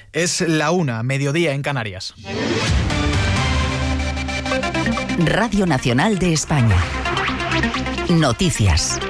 Es la 1, mediodía en Canarias. Radio Nacional de España. Noticias.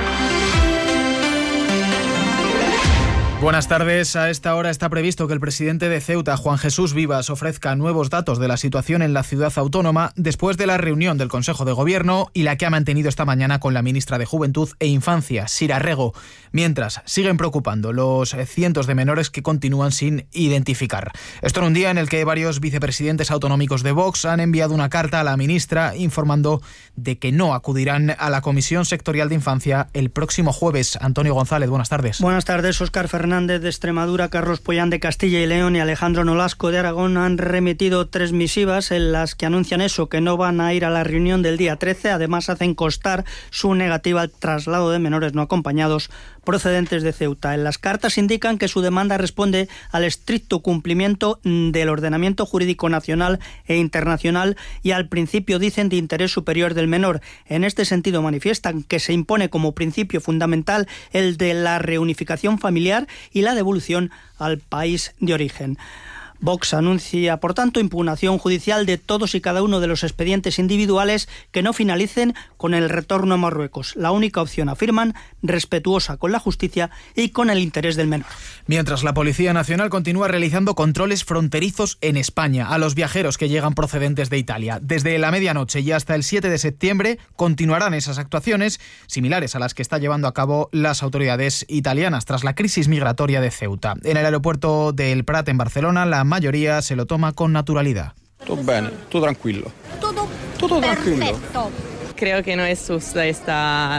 Buenas tardes. A esta hora está previsto que el presidente de Ceuta, Juan Jesús Vivas, ofrezca nuevos datos de la situación en la ciudad autónoma después de la reunión del Consejo de Gobierno y la que ha mantenido esta mañana con la ministra de Juventud e Infancia, Sira Rego. Mientras, siguen preocupando los cientos de menores que continúan sin identificar. Esto en un día en el que varios vicepresidentes autonómicos de Vox han enviado una carta a la ministra informando de que no acudirán a la Comisión Sectorial de Infancia el próximo jueves. Antonio González, buenas tardes. Buenas tardes. Óscar Fernández de Extremadura, Carlos Pollán de Castilla y León y Alejandro Nolasco de Aragón han remitido 3 misivas en las que anuncian eso, que no van a ir a la reunión del día 13. Además, hacen constar su negativa al traslado de menores no acompañados procedentes de Ceuta. En las cartas indican que su demanda responde al estricto cumplimiento del ordenamiento jurídico nacional e internacional y al principio, dicen, de interés superior del menor. En este sentido manifiestan que se impone como principio fundamental el de la reunificación familiar y la devolución al país de origen. Vox anuncia, por tanto, impugnación judicial de todos y cada uno de los expedientes individuales que no finalicen con el retorno a Marruecos. La única opción, afirman, respetuosa con la justicia y con el interés del menor. Mientras, la Policía Nacional continúa realizando controles fronterizos en España a los viajeros que llegan procedentes de Italia. Desde la medianoche y hasta el 7 de septiembre continuarán esas actuaciones similares a las que está llevando a cabo las autoridades italianas tras la crisis migratoria de Ceuta. En el aeropuerto del Prat, en Barcelona, la mayoría se lo toma con naturalidad. Todo bien, todo tranquilo. Todo tranquilo. Creo que no es justo este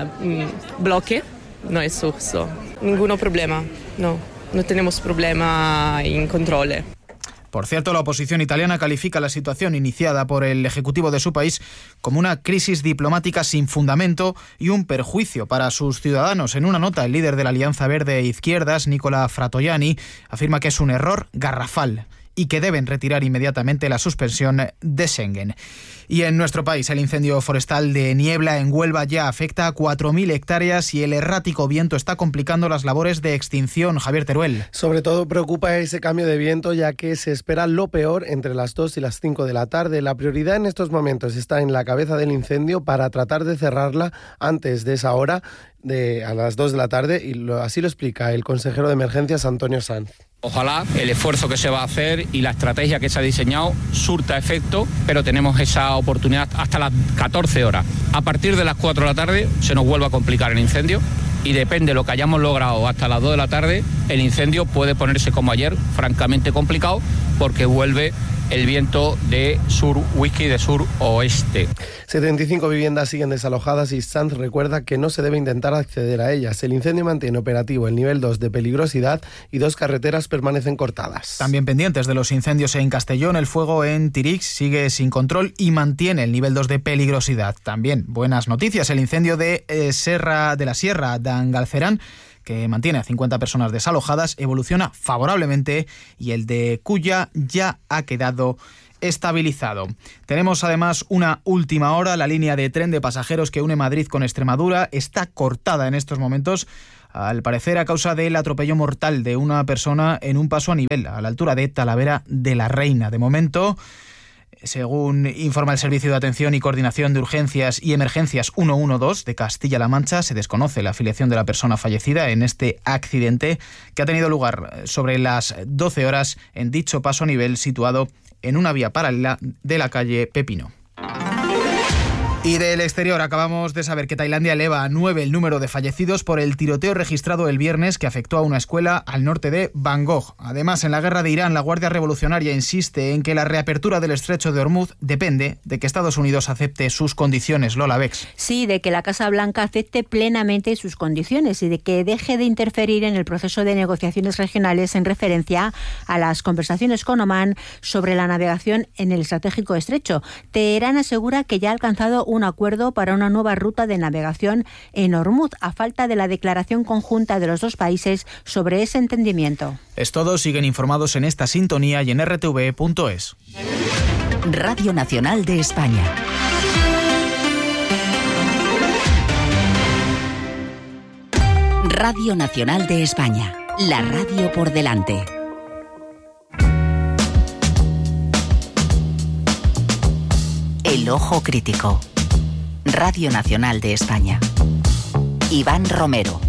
bloque, no es justo. Ningún problema, no tenemos problema en control. Por cierto, la oposición italiana califica la situación iniciada por el Ejecutivo de su país como una crisis diplomática sin fundamento y un perjuicio para sus ciudadanos. En una nota, el líder de la Alianza Verde e Izquierdas, Nicola Fratoianni, afirma que es un error garrafal y que deben retirar inmediatamente la suspensión de Schengen. Y en nuestro país, el incendio forestal de Niebla en Huelva ya afecta a 4.000 hectáreas y el errático viento está complicando las labores de extinción. Javier Teruel. Sobre todo preocupa ese cambio de viento, ya que se espera lo peor entre las 2 y las 5 de la tarde. La prioridad en estos momentos está en la cabeza del incendio para tratar de cerrarla antes de esa hora, a las 2 de la tarde, y así lo explica el consejero de emergencias, Antonio Sanz. Ojalá el esfuerzo que se va a hacer y la estrategia que se ha diseñado surta efecto, pero tenemos esa oportunidad hasta las 14 horas. A partir de las 4 de la tarde se nos vuelve a complicar el incendio y depende de lo que hayamos logrado hasta las 2 de la tarde, el incendio puede ponerse como ayer, francamente complicado, porque vuelve el viento de sur-whisky, de sur-oeste. 75 viviendas siguen desalojadas y Sanz recuerda que no se debe intentar acceder a ellas. El incendio mantiene operativo el nivel 2 de peligrosidad y 2 carreteras permanecen cortadas. También pendientes de los incendios en Castellón, el fuego en Tirix sigue sin control y mantiene el nivel 2 de peligrosidad. También buenas noticias, el incendio de la Sierra de Angalcerán, que mantiene a 50 personas desalojadas, evoluciona favorablemente y el de Cuya ya ha quedado estabilizado. Tenemos además una última hora. La línea de tren de pasajeros que une Madrid con Extremadura está cortada en estos momentos, al parecer a causa del atropello mortal de una persona en un paso a nivel a la altura de Talavera de la Reina. De momento, según informa el Servicio de Atención y Coordinación de Urgencias y Emergencias 112 de Castilla-La Mancha, se desconoce la afiliación de la persona fallecida en este accidente que ha tenido lugar sobre las 12 horas en dicho paso a nivel situado en una vía paralela de la calle Pepino. Y del exterior, acabamos de saber que Tailandia eleva a 9 el número de fallecidos por el tiroteo registrado el viernes que afectó a una escuela al norte de Bangkok. Además, en la guerra de Irán, la Guardia Revolucionaria insiste en que la reapertura del estrecho de Hormuz depende de que Estados Unidos acepte sus condiciones. Lola Bex. Sí, de que la Casa Blanca acepte plenamente sus condiciones y de que deje de interferir en el proceso de negociaciones regionales en referencia a las conversaciones con Omán sobre la navegación en el estratégico estrecho. Teherán asegura que ya ha alcanzado un acuerdo para una nueva ruta de navegación en Hormuz, a falta de la declaración conjunta de los dos países sobre ese entendimiento. Es todo, siguen informados en esta sintonía y en rtv.es. Radio Nacional de España. Radio Nacional de España, la radio por delante. El Ojo Crítico. Radio Nacional de España. Iván Romero.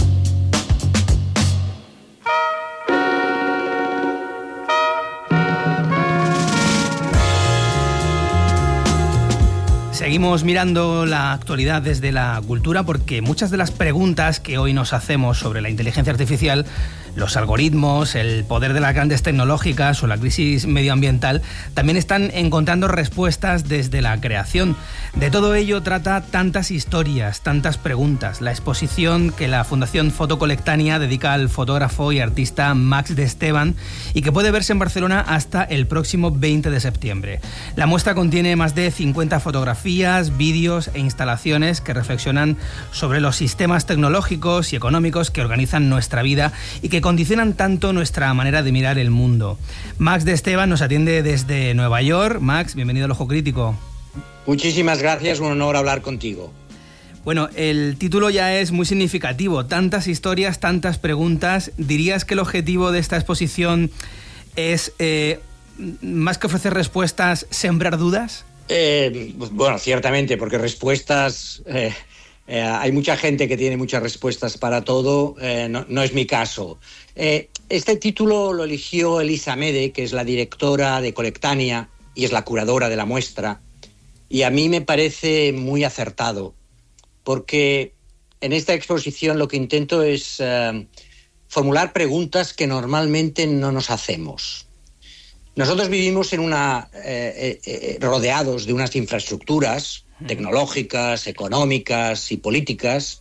Seguimos mirando la actualidad desde la cultura porque muchas de las preguntas que hoy nos hacemos sobre la inteligencia artificial, los algoritmos, el poder de las grandes tecnológicas o la crisis medioambiental también están encontrando respuestas desde la creación. De todo ello trata Tantas historias, tantas preguntas, la exposición que la Fundación Fotocolectania dedica al fotógrafo y artista Max de Esteban y que puede verse en Barcelona hasta el próximo 20 de septiembre. La muestra contiene más de 50 fotografías, vídeos e instalaciones que reflexionan sobre los sistemas tecnológicos y económicos que organizan nuestra vida y que condicionan tanto nuestra manera de mirar el mundo. Max de Esteban nos atiende desde Nueva York. Max, bienvenido al Ojo Crítico. Muchísimas gracias, un honor hablar contigo. Bueno, el título ya es muy significativo. Tantas historias, tantas preguntas. ¿Dirías que el objetivo de esta exposición es, más que ofrecer respuestas, sembrar dudas? Bueno, ciertamente, porque respuestas... hay mucha gente que tiene muchas respuestas para todo, no es mi caso. Este título lo eligió Elisa Mede, que es la directora de Colectania y es la curadora de la muestra, y a mí me parece muy acertado, porque en esta exposición lo que intento es formular preguntas que normalmente no nos hacemos. Nosotros vivimos en rodeados de unas infraestructuras tecnológicas, económicas y políticas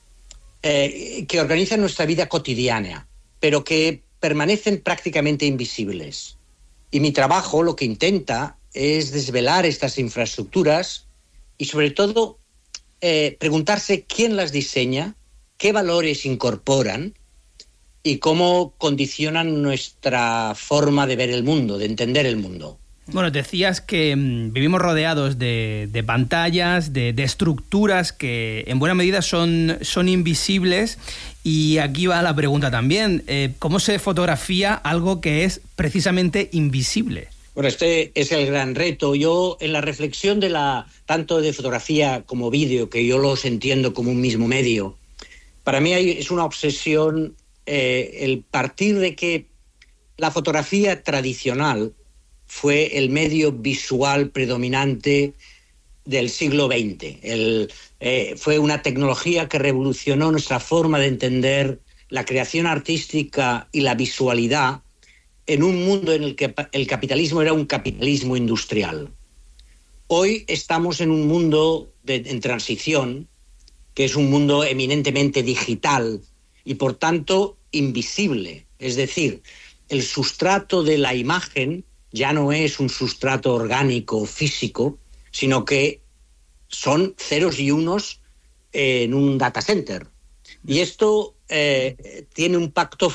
que organizan nuestra vida cotidiana, pero que permanecen prácticamente invisibles. Y mi trabajo lo que intenta es desvelar estas infraestructuras y sobre todo preguntarse quién las diseña, qué valores incorporan y cómo condicionan nuestra forma de ver el mundo, de entender el mundo. Bueno, decías que vivimos rodeados de pantallas, de estructuras que en buena medida son invisibles, y aquí va la pregunta también. ¿Cómo se fotografía algo que es precisamente invisible? Bueno, este es el gran reto. Yo, en la reflexión tanto de fotografía como vídeo, que yo los entiendo como un mismo medio, para mí es una obsesión el partir de que la fotografía tradicional fue el medio visual predominante del siglo XX. Fue una tecnología que revolucionó nuestra forma de entender la creación artística y la visualidad en un mundo en el que el capitalismo era un capitalismo industrial. Hoy estamos en un mundo en transición, que es un mundo eminentemente digital y, por tanto, invisible. Es decir, el sustrato de la imagen ya no es un sustrato orgánico físico, sino que son ceros y unos en un data center. Y esto tiene un impacto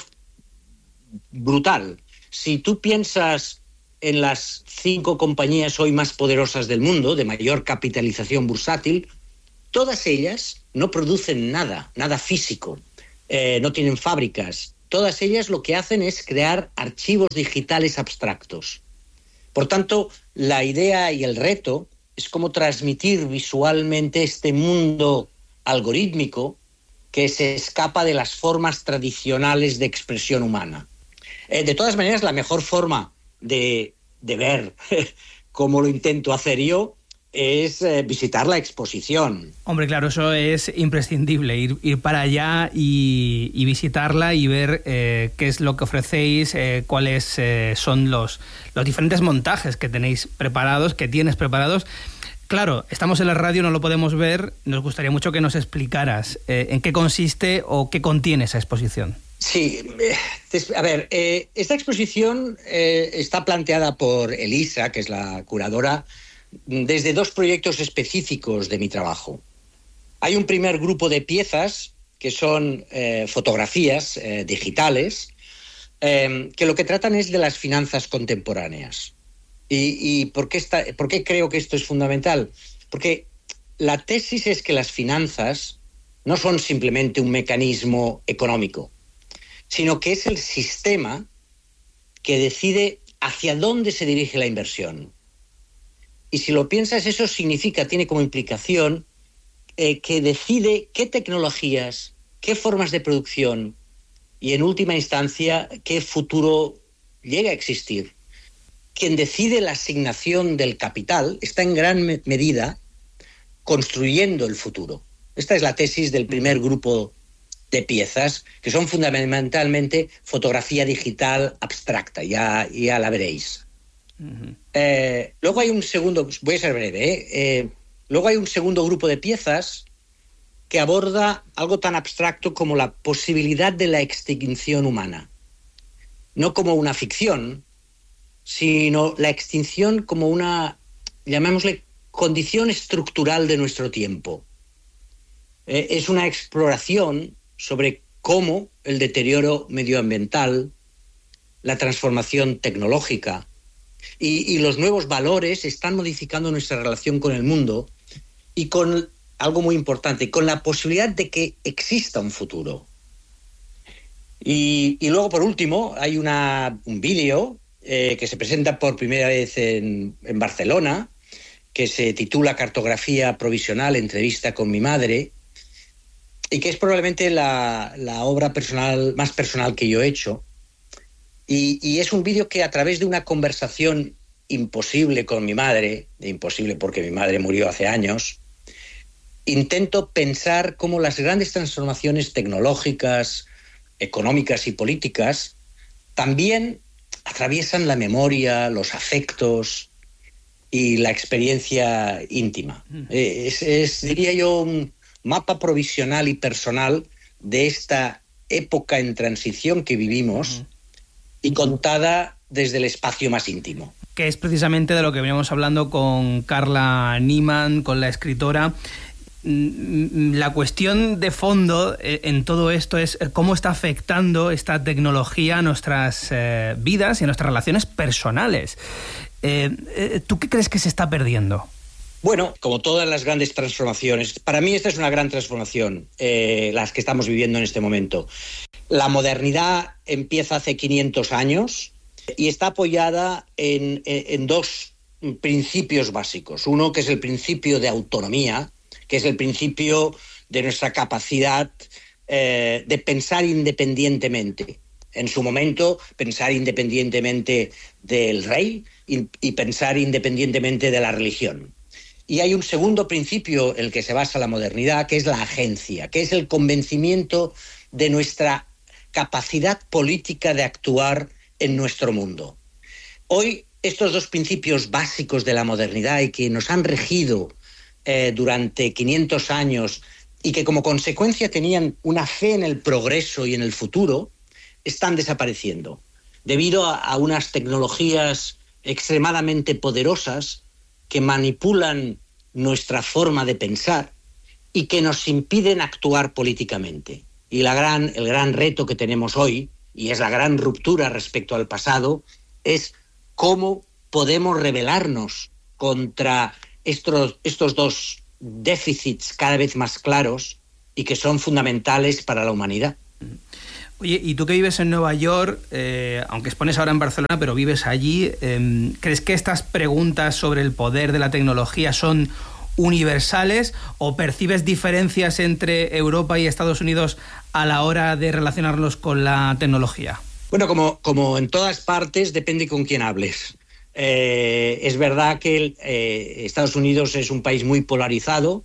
brutal. Si tú piensas en las 5 compañías hoy más poderosas del mundo, de mayor capitalización bursátil, todas ellas no producen nada físico, no tienen fábricas. Todas ellas lo que hacen es crear archivos digitales abstractos. Por tanto, la idea y el reto es cómo transmitir visualmente este mundo algorítmico que se escapa de las formas tradicionales de expresión humana. De todas maneras, la mejor forma de ver cómo lo intento hacer yo es visitar la exposición. Hombre, claro, eso es imprescindible, ir para allá y visitarla y ver qué es lo que ofrecéis, cuáles son los diferentes montajes que tenéis preparados, que tienes preparados. Claro, estamos en la radio, no lo podemos ver. Nos gustaría mucho que nos explicaras en qué consiste o qué contiene esa exposición. Sí, a ver, esta exposición está planteada por Elisa, que es la curadora, desde 2 proyectos específicos de mi trabajo. Hay un primer grupo de piezas que son fotografías digitales que lo que tratan es de las finanzas contemporáneas. ¿Y por qué creo que esto es fundamental? Porque la tesis es que las finanzas no son simplemente un mecanismo económico, sino que es el sistema que decide hacia dónde se dirige la inversión. Y si lo piensas, eso tiene como implicación que decide qué tecnologías, qué formas de producción y, en última instancia, qué futuro llega a existir. Quien decide la asignación del capital está en gran medida construyendo el futuro. Esta es la tesis del primer grupo de piezas, que son fundamentalmente fotografía digital abstracta, ya la veréis. Uh-huh. Luego hay un segundo, voy a ser breve, luego hay un segundo grupo de piezas que aborda algo tan abstracto como la posibilidad de la extinción humana. No como una ficción, sino la extinción como una, llamémosle, condición estructural de nuestro tiempo. Es una exploración sobre cómo el deterioro medioambiental, la transformación tecnológica y los nuevos valores están modificando nuestra relación con el mundo y con algo muy importante, con la posibilidad de que exista un futuro. Y luego, por último, hay un vídeo que se presenta por primera vez en Barcelona, que se titula Cartografía provisional, entrevista con mi madre, y que es probablemente la obra más personal que yo he hecho. Y es un vídeo que, a través de una conversación imposible con mi madre, imposible porque mi madre murió hace años, intento pensar cómo las grandes transformaciones tecnológicas, económicas y políticas también atraviesan la memoria, los afectos y la experiencia íntima. Es, diría yo, un mapa provisional y personal de esta época en transición que vivimos y contada desde el espacio más íntimo. Que es precisamente de lo que veníamos hablando con Carla Niemann, con la escritora. La cuestión de fondo en todo esto es cómo está afectando esta tecnología a nuestras vidas y a nuestras relaciones personales. ¿Tú qué crees que se está perdiendo? Bueno, como todas las grandes transformaciones, para mí esta es una gran transformación, las que estamos viviendo en este momento. La modernidad empieza hace 500 años y está apoyada en dos principios básicos. Uno, que es el principio de autonomía, que es el principio de nuestra capacidad de pensar independientemente. En su momento, pensar independientemente del rey y pensar independientemente de la religión. Y hay un segundo principio en el que se basa la modernidad, que es la agencia, que es el convencimiento de nuestra capacidad política de actuar en nuestro mundo. Hoy, estos dos principios básicos de la modernidad y que nos han regido durante 500 años y que como consecuencia tenían una fe en el progreso y en el futuro, están desapareciendo debido a unas tecnologías extremadamente poderosas que manipulan nuestra forma de pensar y que nos impiden actuar políticamente. Y el gran reto que tenemos hoy, y es la gran ruptura respecto al pasado, es cómo podemos rebelarnos contra estos dos déficits cada vez más claros y que son fundamentales para la humanidad. Oye, y tú que vives en Nueva York, aunque expones ahora en Barcelona, pero vives allí, ¿crees que estas preguntas sobre el poder de la tecnología son universales o percibes diferencias entre Europa y Estados Unidos a la hora de relacionarlos con la tecnología? Bueno, como en todas partes, depende con quién hables. Es verdad que Estados Unidos es un país muy polarizado,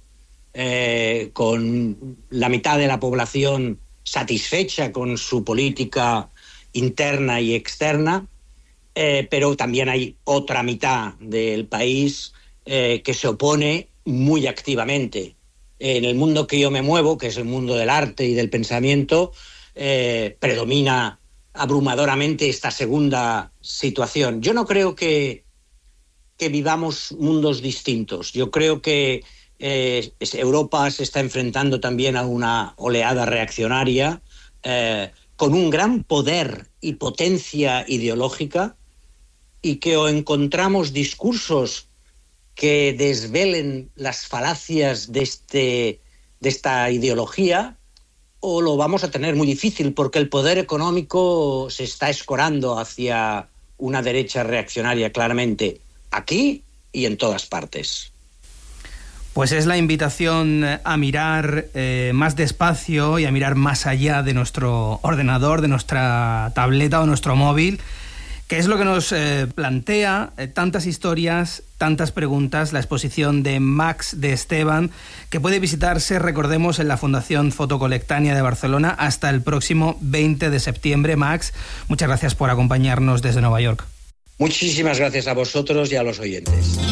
con la mitad de la población satisfecha con su política interna y externa, pero también hay otra mitad del país que se opone muy activamente. En el mundo que yo me muevo, que es el mundo del arte y del pensamiento, predomina abrumadoramente esta segunda situación. Yo no creo que vivamos mundos distintos. Yo creo que Europa se está enfrentando también a una oleada reaccionaria con un gran poder y potencia ideológica, y que o encontramos discursos que desvelen las falacias de esta ideología, o lo vamos a tener muy difícil, porque el poder económico se está escorando hacia una derecha reaccionaria claramente aquí y en todas partes. Pues es la invitación a mirar más despacio y a mirar más allá de nuestro ordenador, de nuestra tableta o nuestro móvil, que es lo que nos plantea tantas historias, tantas preguntas, la exposición de Max de Esteban, que puede visitarse, recordemos, en la Fundación Fotocolectania de Barcelona hasta el próximo 20 de septiembre. Max, muchas gracias por acompañarnos desde Nueva York. Muchísimas gracias a vosotros y a los oyentes.